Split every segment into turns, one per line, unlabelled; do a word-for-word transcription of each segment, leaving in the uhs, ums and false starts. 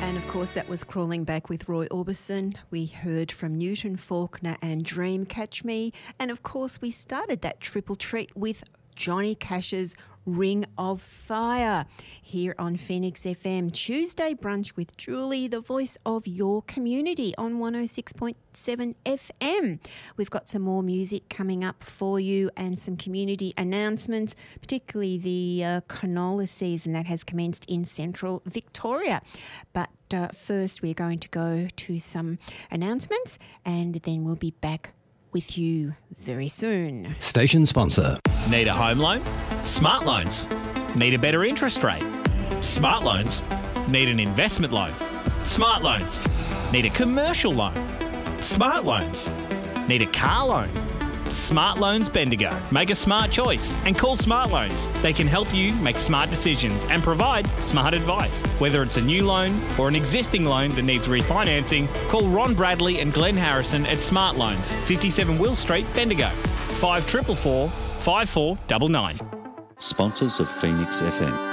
And of course that was Crawling Back with Roy Orbison. We heard from Newton Faulkner and Dream Catch Me. And of course we started that triple treat with Johnny Cash's Ring of Fire here on Phoenix F M. Tuesday brunch with Julie, the voice of your community on one oh six point seven F M. We've got some more music coming up for you and some community announcements, particularly the uh, canola season that has commenced in central Victoria. But uh, first we're going to go to some announcements and then we'll be back with you very soon.
Station sponsor.
Need a home loan? Smart Loans. Need a better interest rate? Smart Loans. Need an investment loan? Smart Loans. Need a commercial loan? Smart Loans. Need a car loan? Smart Loans Bendigo. Make a smart choice and call Smart Loans. They can help you make smart decisions and provide smart advice. Whether it's a new loan or an existing loan that needs refinancing, call Ron Bradley and Glenn Harrison at Smart Loans, fifty-seven Will Street, Bendigo, five four four, five four nine nine.
Sponsors of Phoenix F M.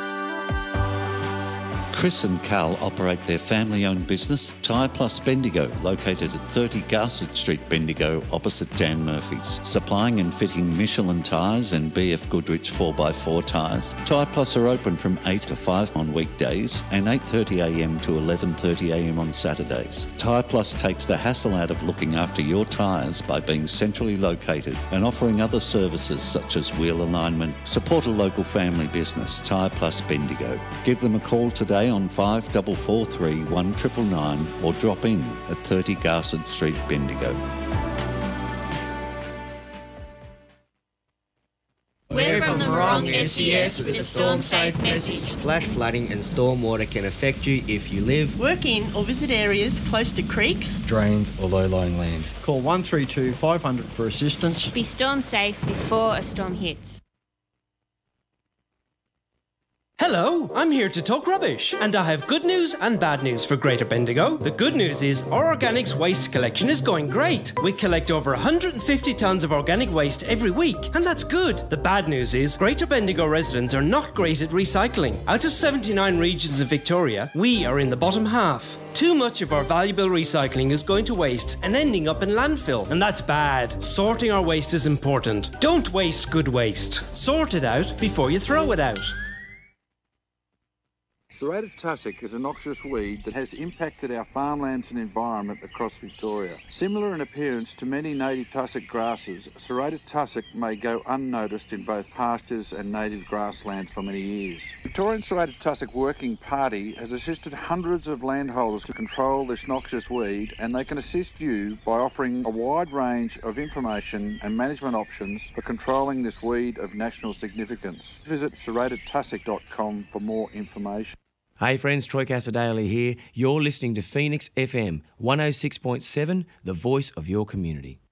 Chris and Carl operate their family-owned business, Tyre Plus Bendigo, located at thirty Garsett Street, Bendigo, opposite Dan Murphy's. Supplying and fitting Michelin tyres and B F Goodrich four by four tyres. Tyre Plus are open from eight to five on weekdays and eight thirty a m to eleven thirty a m on Saturdays. Tyre Plus takes the hassle out of looking after your tyres by being centrally located and offering other services such as wheel alignment. Support a local family business, Tyre Plus Bendigo. Give them a call today on five four four three, one nine nine nine or drop in at thirty Garsett Street, Bendigo.
We're from the Morong S E S with a storm safe message.
Flash flooding and storm water can affect you if you live,
work in or visit areas close to creeks,
drains or low-lying land.
Call one three two, five hundred for assistance.
Be storm safe before a storm hits.
Hello, I'm here to talk rubbish, and I have good news and bad news for Greater Bendigo. The good news is our organics waste collection is going great. We collect over one hundred fifty tonnes of organic waste every week, and that's good. The bad news is Greater Bendigo residents are not great at recycling. Out of seventy-nine regions of Victoria, we are in the bottom half. Too much of our valuable recycling is going to waste and ending up in landfill, and that's bad. Sorting our waste is important. Don't waste good waste. Sort it out before you throw it out.
Serrated tussock is a noxious weed that has impacted our farmlands and environment across Victoria. Similar in appearance to many native tussock grasses, serrated tussock may go unnoticed in both pastures and native grasslands for many years. Victorian Serrated Tussock Working Party has assisted hundreds of landholders to control this noxious weed, and they can assist you by offering a wide range of information and management options for controlling this weed of national significance. Visit serrated tussock dot com for more information.
Hey friends, Troy Cassadaly here. You're listening to Phoenix F M, one oh six point seven, the voice of your community.